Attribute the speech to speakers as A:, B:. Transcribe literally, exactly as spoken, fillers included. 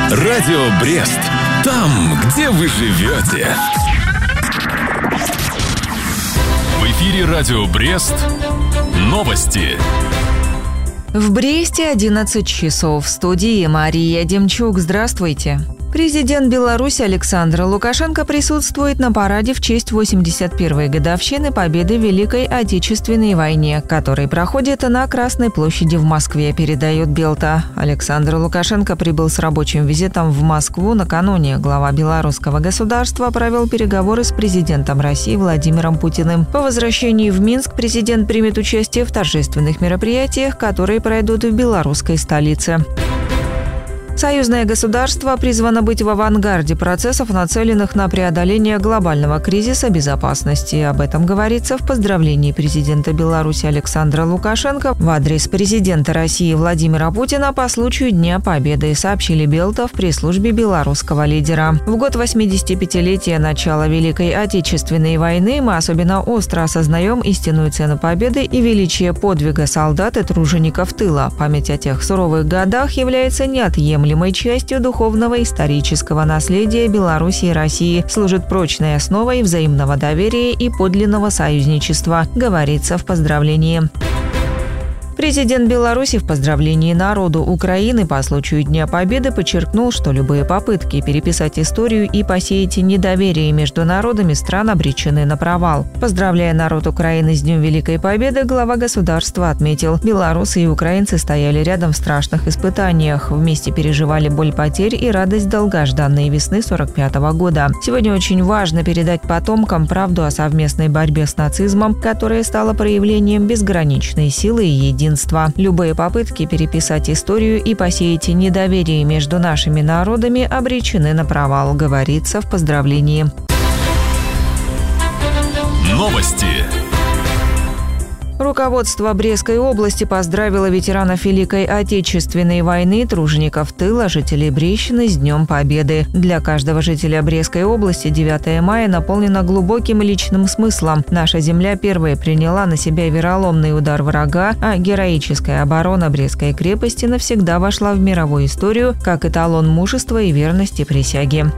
A: Радио Брест. Там, где вы живете. В эфире Радио Брест. Новости.
B: В Бресте одиннадцать часов. В студии Мария Демчук. Здравствуйте. Президент Беларуси Александр Лукашенко присутствует на параде в честь восемьдесят первой годовщины победы в Великой Отечественной войне, который проходит на Красной площади в Москве, передает Белта. Александр Лукашенко прибыл с рабочим визитом в Москву накануне. Глава белорусского государства провел переговоры с президентом России Владимиром Путиным. По возвращении в Минск президент примет участие в торжественных мероприятиях, которые пройдут в белорусской столице. Союзное государство призвано быть в авангарде процессов, нацеленных на преодоление глобального кризиса безопасности. Об этом говорится в поздравлении президента Беларуси Александра Лукашенко в адрес президента России Владимира Путина по случаю Дня Победы, сообщили Белта в пресс-службе белорусского лидера. В год восьмидесятипятилетия начала Великой Отечественной войны мы особенно остро осознаем истинную цену победы и величие подвига солдат и тружеников тыла. Память о тех суровых годах является неотъемлемой частью духовного исторического наследия Беларуси и России, служит прочной основой взаимного доверия и подлинного союзничества, говорится в поздравлении. Президент Беларуси в поздравлении народу Украины по случаю Дня Победы подчеркнул, что любые попытки переписать историю и посеять недоверие между народами стран обречены на провал. Поздравляя народ Украины с Днем Великой Победы, глава государства отметил, белорусы и украинцы стояли рядом в страшных испытаниях, вместе переживали боль потерь и радость долгожданной весны сорок пятого года. Сегодня очень важно передать потомкам правду о совместной борьбе с нацизмом, которая стала проявлением безграничной силы и единства. Любые попытки переписать историю и посеять недоверие между нашими народами обречены на провал, говорится в поздравлении.
A: Новости.
B: Руководство Брестской области поздравило ветеранов Великой Отечественной войны, тружеников тыла, жителей Брестщины с Днем Победы. Для каждого жителя Брестской области девятое мая наполнено глубоким личным смыслом. Наша земля первая приняла на себя вероломный удар врага, а героическая оборона Брестской крепости навсегда вошла в мировую историю как эталон мужества и верности присяге.